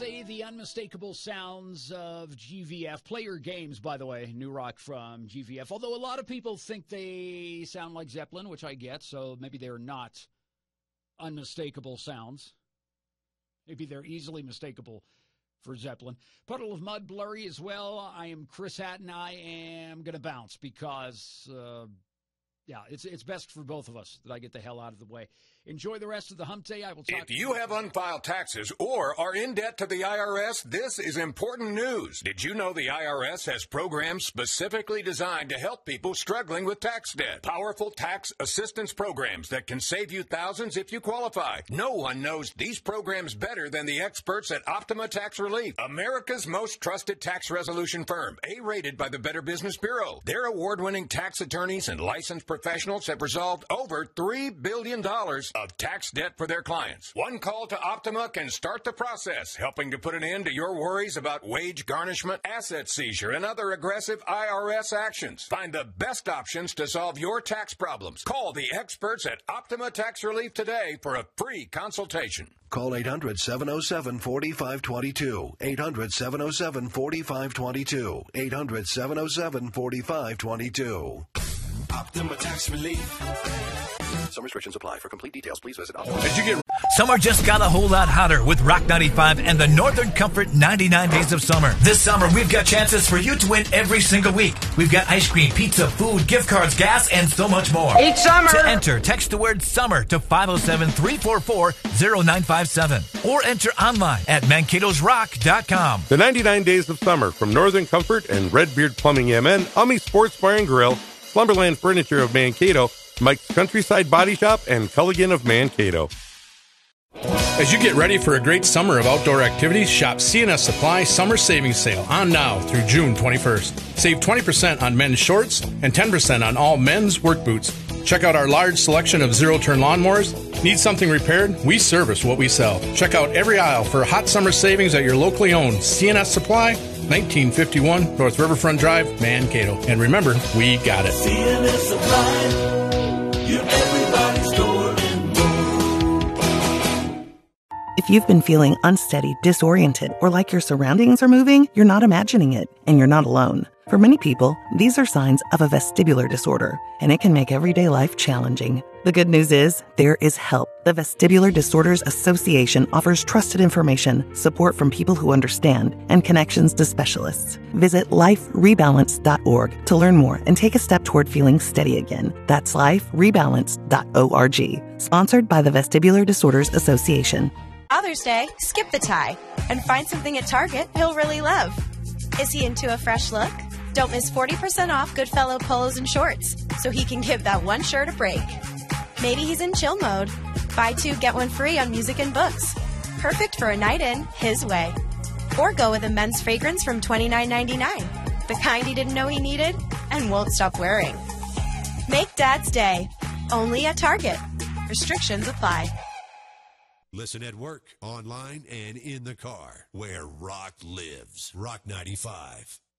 say the unmistakable sounds of GVF. Play your games, by the way, new rock from GVF. Although a lot of people think they sound like Zeppelin, which I get, so maybe they're not unmistakable sounds. Maybe they're easily mistakable for Zeppelin. Puddle of Mud, Blurry as well. I am Chris Hatton. I am going to bounce because, it's best for both of us that I get the hell out of the way. Enjoy the rest of the hump day. I will talk If you have unfiled taxes or are in debt to the IRS, this is important news. Did you know the IRS has programs specifically designed to help people struggling with tax debt? Powerful tax assistance programs that can save you thousands if you qualify. No one knows these programs better than the experts at Optima Tax Relief, America's most trusted tax resolution firm, A-rated by the Better Business Bureau. Their award-winning tax attorneys and licensed professionals have resolved over $3 billion of tax debt for their clients. One call to Optima can start the process, helping to put an end to your worries about wage garnishment, asset seizure, and other aggressive IRS actions. Find the best options to solve your tax problems. Call the experts at Optima Tax Relief today for a free consultation. Call 800-707-4522. 800-707-4522. 800-707-4522. Optima Tax Relief. Some restrictions apply. For complete details, please visit Summer just got a whole lot hotter with Rock 95 and the Northern Comfort 99 Days of Summer. This summer, we've got chances for you to win every single week. We've got ice cream, pizza, food, gift cards, gas, and so much more. Each summer! To enter, text the word SUMMER to 507-344-0957 or enter online at Mankato'sRock.com. The 99 Days of Summer from Northern Comfort and Redbeard Plumbing MN, Ummy Sports Bar and Grill, Slumberland Furniture of Mankato, Mike's Countryside Body Shop, and Culligan of Mankato. As you get ready for a great summer of outdoor activities, shop CNS Supply Summer Savings Sale on now through June 21st. Save 20% on men's shorts and 10% on all men's work boots. Check out our large selection of zero-turn lawnmowers. Need something repaired? We service what we sell. Check out every aisle for hot summer savings at your locally owned CNS Supply, 1951 North Riverfront Drive, Mankato. And remember, we got it. CNS Supply, you're everybody's store and more. If you've been feeling unsteady, disoriented, or like your surroundings are moving, you're not imagining it, and you're not alone. For many people, these are signs of a vestibular disorder, and it can make everyday life challenging. The good news is, there is help. The Vestibular Disorders Association offers trusted information, support from people who understand, and connections to specialists. Visit liferebalance.org to learn more and take a step toward feeling steady again. That's liferebalance.org. Sponsored by the Vestibular Disorders Association. Father's Day, skip the tie and find something at Target he'll really love. Is he into a fresh look? Don't miss 40% off Goodfellow polos and shorts so he can give that one shirt a break. Maybe he's in chill mode. Buy two, get one free on music and books. Perfect for a night in, his way. Or go with a men's fragrance from $29.99. The kind he didn't know he needed and won't stop wearing. Make Dad's Day. Only at Target. Restrictions apply. Listen at work, online, and in the car, where rock lives. Rock 95.